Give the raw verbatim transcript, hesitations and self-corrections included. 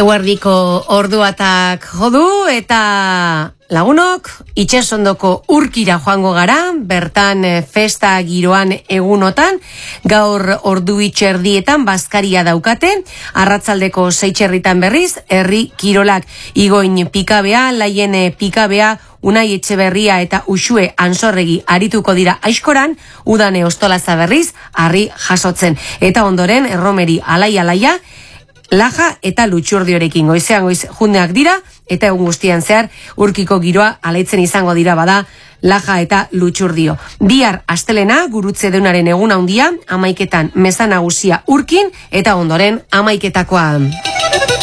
Eguerdiko orduatak jodu eta lagunok itsasondoko urkira joango gara, bertan festa giroan egunotan, gaur ordu itxerdietan bazkaria daukate, arratzaldeko seitxerritan berriz, herri kirolak Igoin pikabea, Laien pikabea, Unai Etxeberria eta Uxue Ansorregi arituko dira aizkoran, Udane Ostolaza berriz, harri jasotzen. Eta ondoren, erromeri alai-alaia, Laja eta Lutxurdiorekin goizean goiz jundeak dira, eta egun guztian zehar urkiko giroa alaitzen izango dira bada Laja eta Lutxurdio. Bihar astelena gurutze deunaren egun handia, amaiketan meza nagusia urkin, eta ondoren amaiketakoa.